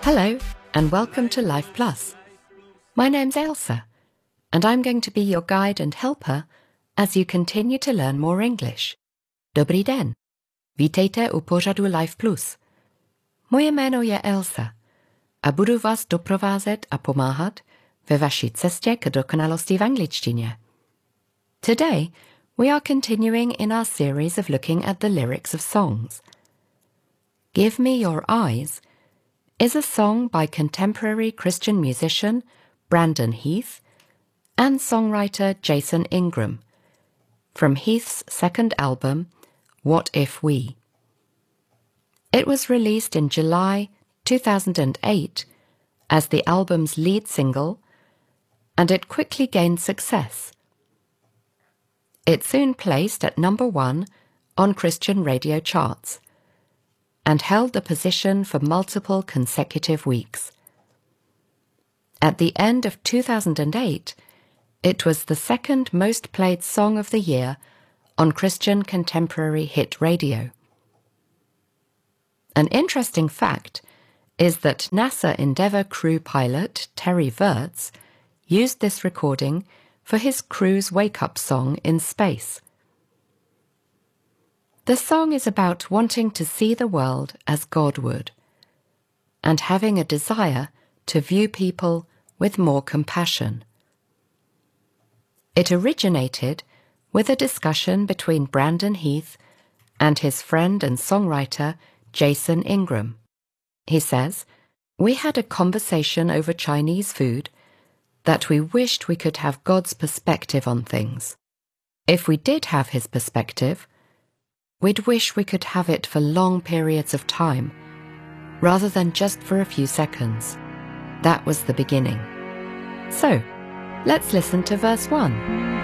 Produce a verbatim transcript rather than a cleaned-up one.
Hello, and welcome to Life Plus. My name's Ailsa, and I'm going to be your guide and helper as you continue to learn more English. Dobrý den. Vítejte u pořadu Life Plus. Moje jméno je Ailsa a budu vás doprovázet a pomáhat ve vaší cestě k dokonalosti v angličtině. Today, we are continuing in our series of looking at the lyrics of songs. Give Me Your Eyes is a song by contemporary Christian musician Brandon Heath and songwriter Jason Ingram from Heath's second album, What If We? It was released in July two thousand eight as the album's lead single, and it quickly gained success. It soon placed at number one on Christian radio charts and held the position for multiple consecutive weeks. At the end of two thousand eight, it was the second most played song of the year on Christian contemporary hit radio. An interesting fact is that NASA Endeavour crew pilot Terry Virts used this recording for his crew's wake-up song in space. The song is about wanting to see the world as God would, and having a desire to view people with more compassion. It originated with a discussion between Brandon Heath and his friend and songwriter Jason Ingram. He says, "We had a conversation over Chinese food that we wished we could have God's perspective on things. If we did have his perspective, we'd wish we could have it for long periods of time, rather than just for a few seconds. That was the beginning." So, let's listen to verse one.